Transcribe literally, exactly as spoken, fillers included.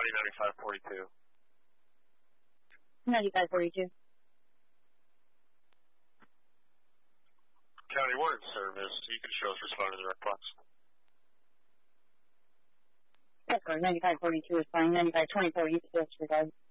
County ninety-five forty-two. ninety-five forty-two. County one in service. You can show us responding to the rec box. That's correct. ninety-five forty-two is fine. ninety-five twenty-four, you can disregard.